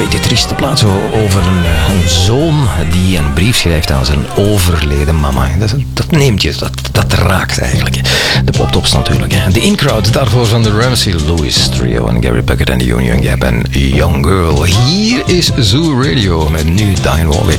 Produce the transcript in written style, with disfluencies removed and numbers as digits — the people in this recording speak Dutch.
beetje trieste plaat zo over een zoon die een brief schrijft aan zijn overleden mama. Dat neemt je, dat raakt eigenlijk. De poptops natuurlijk. De In-Crowd, daarvoor van de Ramsey Lewis Trio en Gary Puckett en de Union Gap en Young Girl. Hier is Zoo Radio met nu Diane Warwick.